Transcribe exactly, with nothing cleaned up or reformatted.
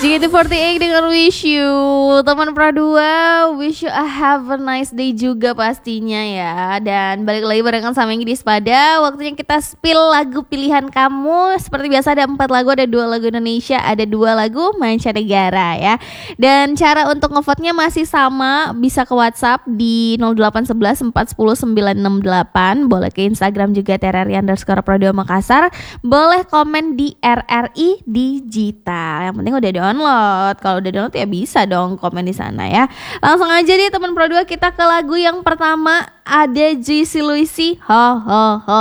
J K T empat delapan dengan Wish You. Teman Pro dua, wish you a have a nice day juga pastinya ya. Dan balik lagi barengan sama Enggi Pada. Waktunya kita spill lagu pilihan kamu. Seperti biasa ada empat lagu, ada dua lagu Indonesia, ada dua lagu mancanegara ya. Dan cara untuk ngevote-nya masih sama, bisa ke WhatsApp di nol delapan satu satu empat satu nol sembilan enam delapan. Boleh ke Instagram juga T R R I underscore Pro dua Makassar. Boleh komen di R R I Digital. Yang penting udah download. Kalau udah download ya bisa dong komen di sana ya. Langsung aja deh teman Pro dua, kita ke lagu yang pertama. Ada Juicy Luicy, ho ho ho.